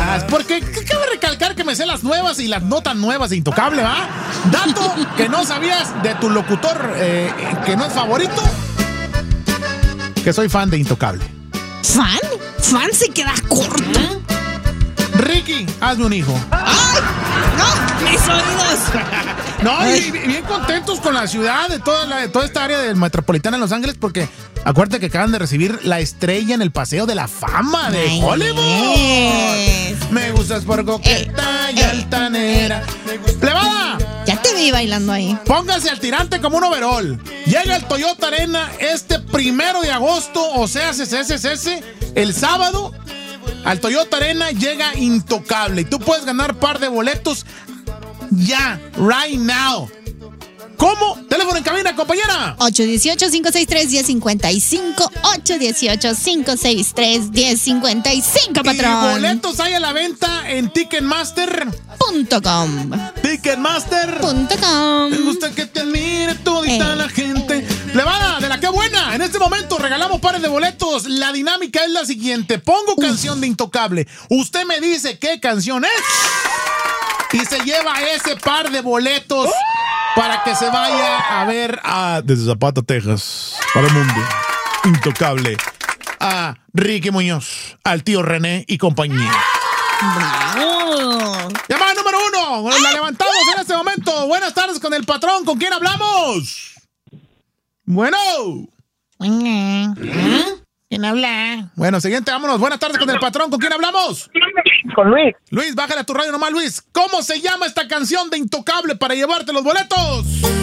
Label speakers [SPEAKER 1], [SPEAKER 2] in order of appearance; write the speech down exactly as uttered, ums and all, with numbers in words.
[SPEAKER 1] veras, porque cabe recalcar que me sé las nuevas y las no tan nuevas de Intocable, ¿va? Dato que no sabías de tu locutor eh, que no es favorito, que soy fan de Intocable.
[SPEAKER 2] ¿Fan? ¿Fan se queda corto?
[SPEAKER 1] Ricky, hazme un hijo.
[SPEAKER 2] ¡Ay! ¡No! ¡Mis oídos!
[SPEAKER 1] No, y bien contentos con la ciudad, de toda, la, de toda esta área del metropolitana de Los Ángeles, porque acuérdate que acaban de recibir la estrella en el Paseo de la Fama de Ay, Hollywood. Es. Me gustas por coqueta eh, y eh, altanera. Eh. ¡Plebada!
[SPEAKER 2] Ya te vi bailando ahí.
[SPEAKER 1] Póngase al tirante como un overol. Llega el Toyota Arena este primero de agosto, o sea, ese, ese, ese, el sábado. Al Toyota Arena llega Intocable y tú puedes ganar par de boletos ya, right now. ¿Cómo? Teléfono en cabina, compañera.
[SPEAKER 2] ocho uno ocho, cinco seis tres, uno cero cinco cinco. ocho uno ocho, cinco seis tres, uno cero cinco cinco, patrón.
[SPEAKER 1] Y boletos hay a la venta en Ticketmaster
[SPEAKER 2] punto com.
[SPEAKER 1] Ticketmaster
[SPEAKER 2] punto com.
[SPEAKER 1] Me gusta que te admire todita eh, la gente. Eh. Plebada, de la que buena. En este momento regalamos pares de boletos. La dinámica es la siguiente. Pongo Uf. canción de Intocable. Usted me dice qué canción es y se lleva ese par de boletos ¡Uh! para que se vaya a ver a desde Zapata, Texas, para el mundo. Intocable. A Ricky Muñoz, al tío René y compañía.
[SPEAKER 2] ¡Bravo!
[SPEAKER 1] Llamada número uno. La levantamos en este momento. Buenas tardes con el patrón. ¿Con quién hablamos? Bueno.
[SPEAKER 2] ¿Mm? ¿Quién habla?
[SPEAKER 1] Bueno, siguiente, vámonos. Buenas tardes con el patrón. ¿Con quién hablamos?
[SPEAKER 3] Con Luis.
[SPEAKER 1] Luis, bájale a tu radio nomás, Luis. ¿Cómo se llama esta canción de Intocable para llevarte los boletos?